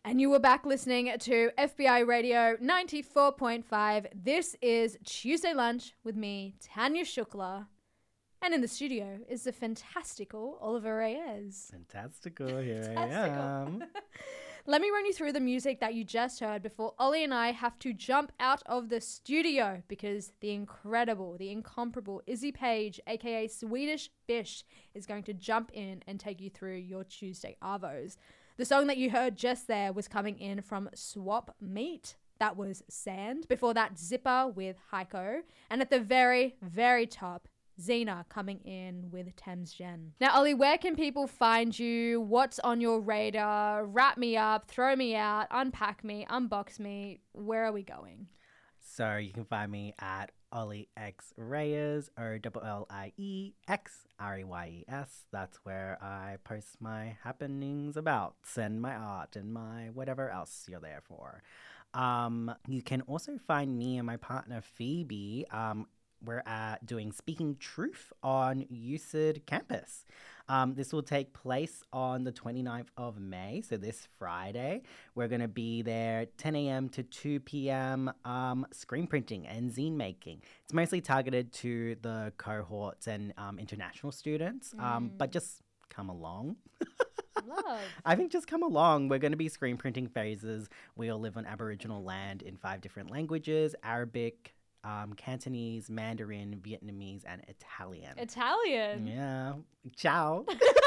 And you were back listening to FBI Radio 94.5. This is Tuesday Lunch with me, Tanya Shukla. And in the studio is the fantastical Oliver Reyes. Fantastical, here I am. Let me run you through the music that you just heard before Ollie and I have to jump out of the studio because the incredible, the incomparable Izzy Page, aka Swedish Bish, is going to jump in and take you through your Tuesday Arvos. The song that you heard just there was coming in from Swap Meet. That was Sand. Before that, Zipper with Heiko. And at the very, very top, Xena coming in with Thames Gen. Now, Ollie, where can people find you? What's on your radar? Wrap me up, throw me out, unpack me, unbox me. Where are we going? So you can find me at Ollie X Reyes, OLLIEX REYES. That's where I post my happenings about and my art and my whatever else you're there for. You can also find me and my partner Phoebe. We're doing Speaking Truth on UCID campus. This will take place on the 29th of May, so this Friday. We're going to be there 10 a.m. to 2 p.m. Screen printing and zine making. It's mostly targeted to the cohorts and international students, but just come along. Love. I think just come along. We're going to be screen printing phases. We all live on Aboriginal land in 5 different languages: Arabic, Cantonese, Mandarin, Vietnamese, and Italian. Italian? Yeah. Ciao.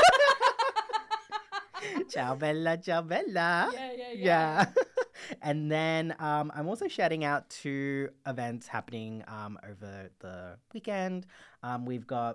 Ciao, Bella. Ciao, Bella. Yeah. And then I'm also shouting out to events happening over the weekend. We've got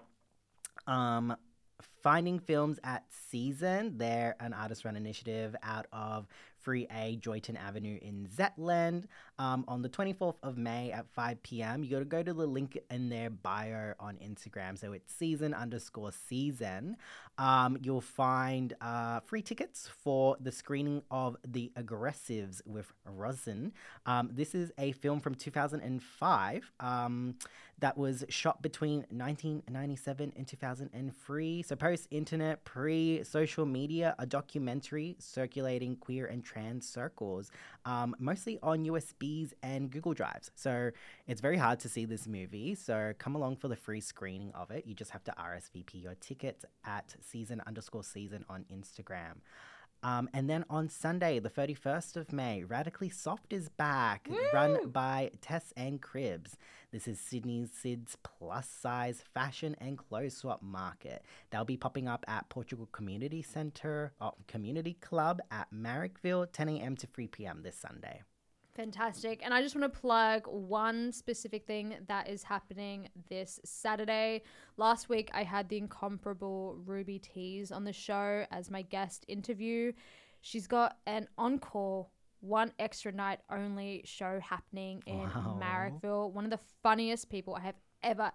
Finding Films at Season. They're an artist-run initiative out of Free A, Joyton Avenue in Zetland. On the 24th of May at 5 p.m. You got to go to the link in their bio on Instagram. So it's season_season. You'll find free tickets for the screening of The Aggressives with Rosin. This is a film from 2005 that was shot between 1997 and 2003. So post-internet, pre-social media, a documentary circulating queer and trans circles, mostly on USBs and Google Drives. So it's very hard to see this movie. So come along for the free screening of it. You just have to RSVP your tickets at season_season on Instagram. And then on Sunday, the 31st of May, Radically Soft is back, run by Tess and Cribs. This is Sydney's Sid's plus-size fashion and clothes swap market. They'll be popping up at Portugal Community Club at Marrickville, 10 a.m. to 3 p.m. this Sunday. Fantastic. And I just want to plug one specific thing that is happening this Saturday. Last week, I had the incomparable Ruby Tees on the show as my guest interview. She's got an encore, one extra night only show happening in Marrickville. One of the funniest people I have ever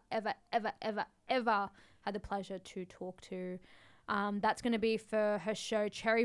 had the pleasure to talk to. That's going to be for her show Cherry